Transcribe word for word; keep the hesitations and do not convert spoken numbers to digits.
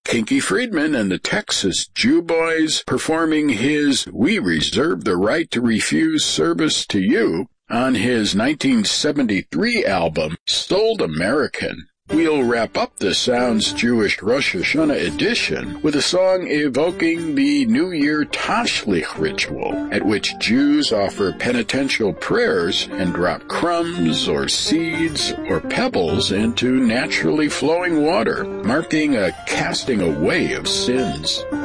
Kinky Friedman and the Texas Jew Boys performing his We Reserve the Right to Refuse Service to You on his nineteen seventy-three album, Sold American. We'll wrap up the Sounds Jewish Rosh Hashanah edition with a song evoking the New Year Tashlich ritual, at which Jews offer penitential prayers and drop crumbs or seeds or pebbles into naturally flowing water, marking a casting away of sins.